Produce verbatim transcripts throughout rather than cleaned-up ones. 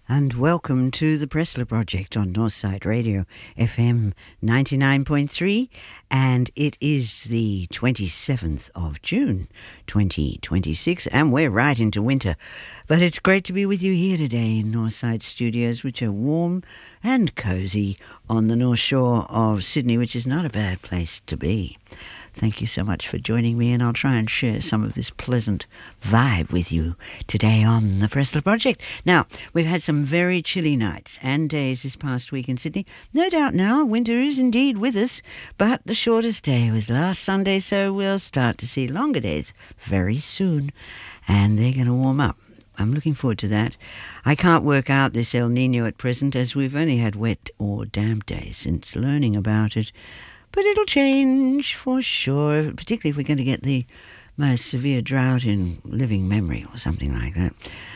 And welcome to the Pressler Project on Northside Radio, F M ninety-nine point three, and it is the twenty-seventh of June, twenty twenty-six, and we're right into winter. But it's great to be with you here today in Northside Studios, which are warm and cosy on the North Shore of Sydney, which is not a bad place to be. Thank you so much for joining me, and I'll try and share some of this pleasant vibe with you today on the Pressler Project. Now, we've had some very chilly nights and days this past week in Sydney. No doubt now, winter is indeed with us, but the shortest day was last Sunday, so we'll start to see longer days very soon, and they're going to warm up. I'm looking forward to that. I can't work out this El Nino at present, as we've only had wet or damp days since learning about it. But it'll change for sure, particularly if we're going to get the most severe drought in living memory or something like that.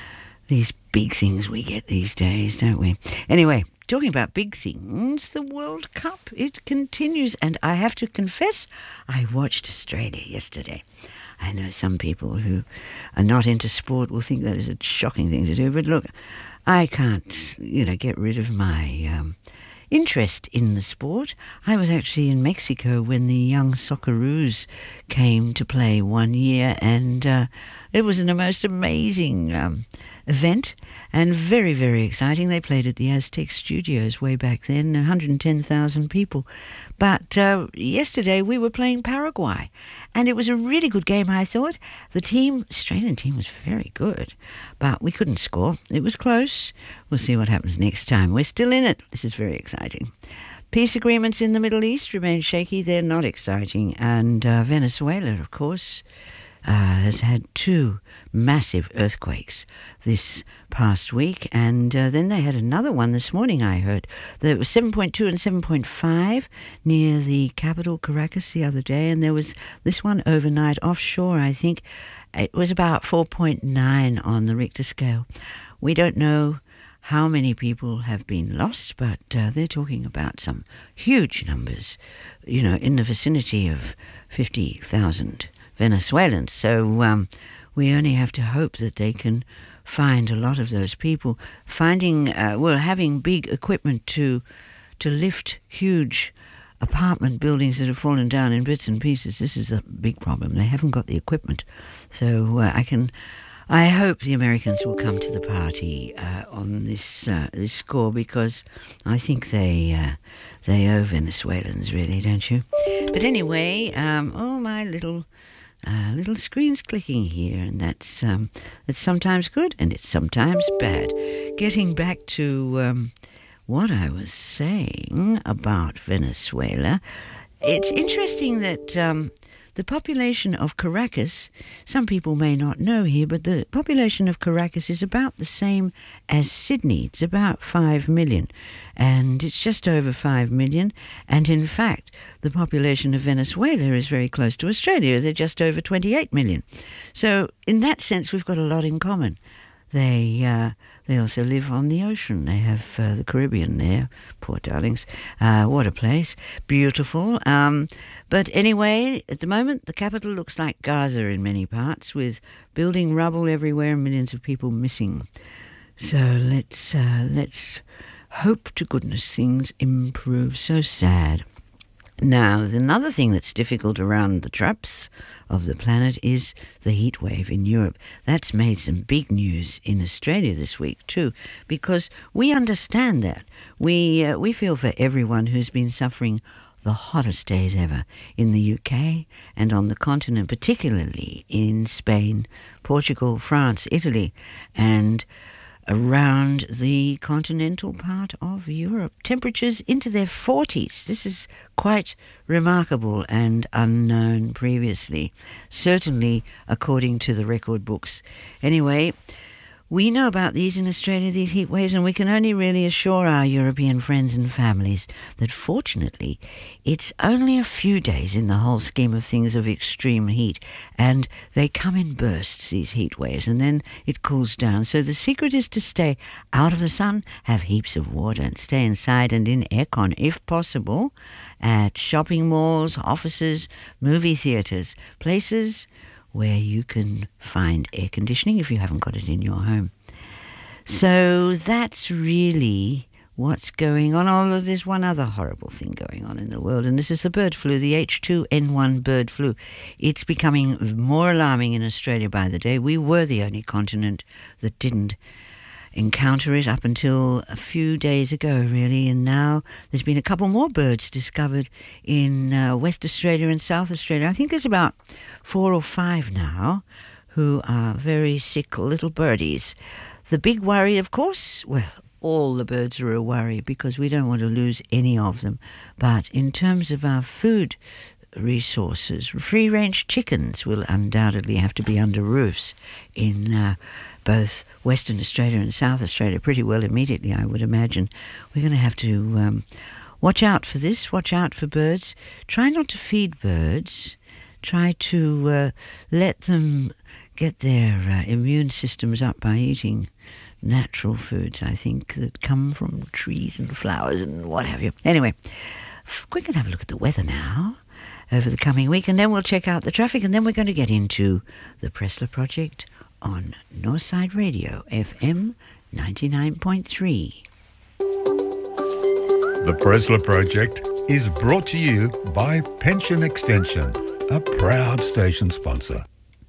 These big things we get these days, don't we? Anyway, talking about big things, the World Cup, it continues. And I have to confess, I watched Australia yesterday. I know some people who are not into sport will think that is a shocking thing to do. But look, I can't, you know, get rid of my Um, interest in the sport. I was actually in Mexico when the young Socceroos came to play one year, and uh, it was the most amazing um, event and very, very exciting. They played at the Aztec Studios way back then, one hundred ten thousand people. But uh, yesterday we were playing Paraguay, and it was a really good game, I thought. The team, Australian team, was very good, but we couldn't score. It was close. We'll see what happens next time. We're still in it. This is very exciting. Peace agreements in the Middle East remain shaky. They're not exciting. And uh, Venezuela, of course, uh, has had two massive earthquakes this past week. And uh, then they had another one this morning, I heard. There was seven point two and seven point five near the capital, Caracas, the other day. And there was this one overnight offshore, I think. It was about four point nine on the Richter scale. We don't know how many people have been lost, but uh, they're talking about some huge numbers, you know, in the vicinity of fifty thousand Venezuelans. So um, we only have to hope that they can find a lot of those people. Finding, uh, well, having big equipment to to lift huge apartment buildings that have fallen down in bits and pieces. This is a big problem. They haven't got the equipment. So uh, I can... I hope the Americans will come to the party uh, on this uh, this score, because I think they uh, they owe Venezuelans, really, don't you? But anyway, um, oh, my little uh, little screen's clicking here, and that's um, that's sometimes good and it's sometimes bad. Getting back to um, what I was saying about Venezuela, it's interesting that Um, the population of Caracas, some people may not know here, but the population of Caracas is about the same as Sydney. It's about five million, and it's just over five million. And in fact, the population of Venezuela is very close to Australia. They're just over twenty-eight million. So in that sense, we've got a lot in common. They uh, they also live on the ocean. They have uh, the Caribbean there. Poor darlings. Uh, what a place. Beautiful. Um, but anyway, at the moment, the capital looks like Gaza in many parts, with building rubble everywhere and millions of people missing. So let's uh, let's hope to goodness things improve. So sad. Now, another thing that's difficult around the traps of the planet is the heat wave in Europe. That's made some big news in Australia this week too, because we understand that. We uh, we feel for everyone who's been suffering the hottest days ever in the U K and on the continent, particularly in Spain, Portugal, France, Italy, and around the continental part of Europe. Temperatures into their forties. This is quite remarkable and unknown previously, certainly according to the record books. Anyway, we know about these in Australia, these heat waves, and we can only really assure our European friends and families that fortunately it's only a few days in the whole scheme of things of extreme heat, and they come in bursts, these heat waves, and then it cools down. So the secret is to stay out of the sun, have heaps of water, and stay inside and in aircon if possible, at shopping malls, offices, movie theatres, places where you can find air conditioning if you haven't got it in your home. So that's really what's going on. Although there's one other horrible thing going on in the world, and this is the bird flu, the H two N one bird flu. It's becoming more alarming in Australia by the day. We were the only continent that didn't encounter it up until a few days ago, really, and now there's been a couple more birds discovered in uh, West Australia and South Australia. I think there's about four or five now who are very sick little birdies. The big worry, of course, well, all the birds are a worry because we don't want to lose any of them, but in terms of our food resources, free-range chickens will undoubtedly have to be under roofs in uh, both Western Australia and South Australia pretty well immediately, I would imagine. We're going to have to um, watch out for this, watch out for birds. Try not to feed birds. Try to uh, let them get their uh, immune systems up by eating natural foods, I think, that come from trees and flowers and what have you. Anyway, we're going to have a look at the weather now over the coming week, and then we'll check out the traffic, and then we're going to get into the Pressler Project on Northside Radio, F M ninety-nine point three. The Pressler Project is brought to you by Pension Extension, a proud station sponsor.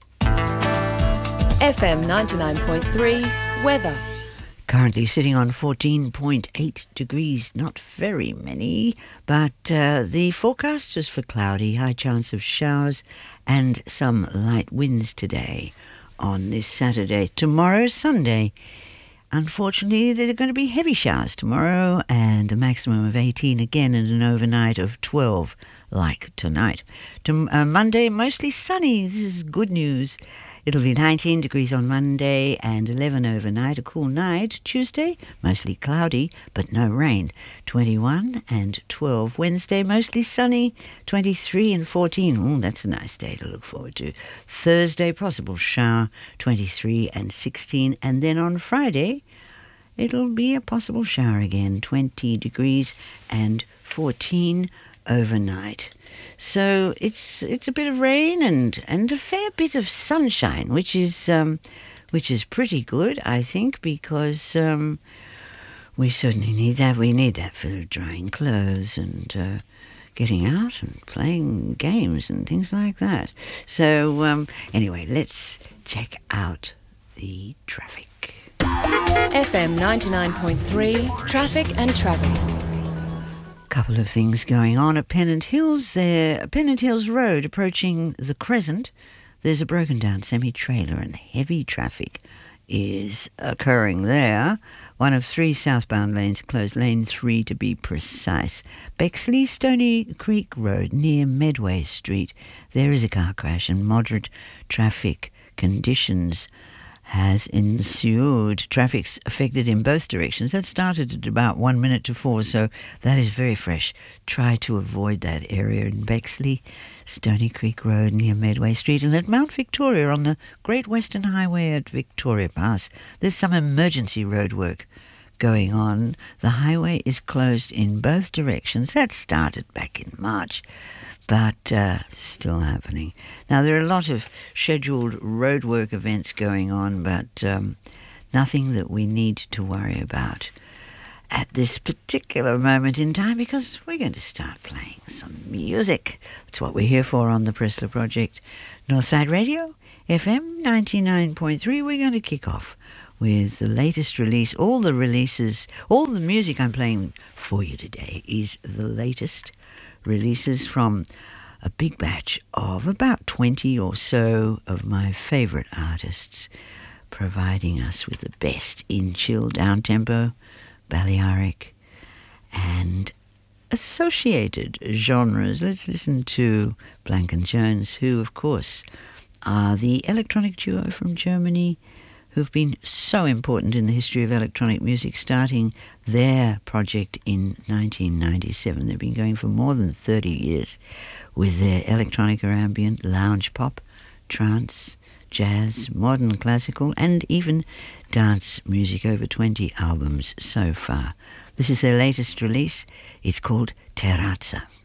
F M ninety-nine point three, weather. Currently sitting on fourteen point eight degrees, not very many, but uh, the forecast is for cloudy, high chance of showers and some light winds today on this Saturday. Tomorrow, Sunday, unfortunately, there are going to be heavy showers tomorrow and a maximum of eighteen again and an overnight of twelve like tonight. To, uh, Monday, mostly sunny. This is good news. It'll be nineteen degrees on Monday and eleven overnight, a cool night. Tuesday, mostly cloudy, but no rain. twenty-one and twelve. Wednesday, mostly sunny, twenty-three and fourteen. Oh, that's a nice day to look forward to. Thursday, possible shower, twenty-three and sixteen. And then on Friday, it'll be a possible shower again, twenty degrees and fourteen overnight. So it's it's a bit of rain and, and a fair bit of sunshine, which is um, which is pretty good, I think, because um, we certainly need that. We need that for drying clothes and uh, getting out and playing games and things like that. So um, anyway, let's check out the traffic. F M ninety-nine point three, traffic and travel. Couple of things going on at Pennant Hills there. Pennant Hills Road approaching the Crescent. There's a broken down semi-trailer and heavy traffic is occurring there. One of three southbound lanes closed, lane three to be precise. Bexley Stony Creek Road near Medway Street. There is a car crash and moderate traffic conditions has ensued. Traffic's affected in both directions. That started at about one minute to four, so that is very fresh. Try to avoid that area in Bexley, Stony Creek Road near Medway Street, and at Mount Victoria on the Great Western Highway at Victoria Pass. There's some emergency road work going on. The highway is closed in both directions. That started back in March, but uh, still happening. Now, there are a lot of scheduled roadwork events going on, but um, nothing that we need to worry about at this particular moment in time, because we're going to start playing some music. That's what we're here for on the Pressler Project. Northside Radio, F M ninety-nine point three. We're going to kick off with the latest release. All the releases, all the music I'm playing for you today is the latest releases from a big batch of about twenty or so of my favourite artists, providing us with the best in chill, down-tempo, Balearic, and associated genres. Let's listen to Blanken Jones, who, of course, are the electronic duo from Germany who've been so important in the history of electronic music, starting their project in nineteen ninety-seven. They've been going for more than thirty years with their electronic or ambient, lounge pop, trance, jazz, modern classical, and even dance music. Over twenty albums so far. This is their latest release. It's called Terrazza.